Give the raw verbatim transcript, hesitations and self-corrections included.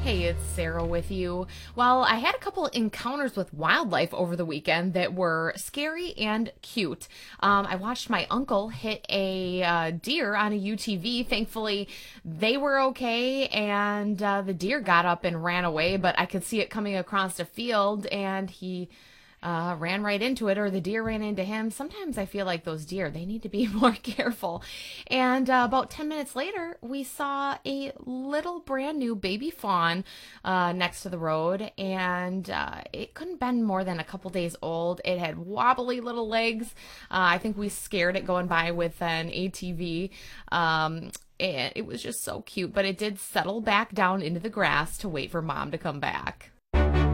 Hey, it's Sarah with you. Well, I had a couple encounters with wildlife over the weekend that were scary and cute. Um, I watched my uncle hit a uh, deer on a U T V. Thankfully, they were okay, and uh, the deer got up and ran away, but I could see it coming across the field, and he uh, ran right into it, or the deer ran into him. Sometimes I feel like those deer, they need to be more careful. And uh, about ten minutes later, we saw a little brand new baby fawn uh, next to the road, and uh, it couldn't have been more than a couple days old. It had wobbly little legs. Uh, I think we scared it going by with an A T V. Um, and it was just so cute, but it did settle back down into the grass to wait for mom to come back.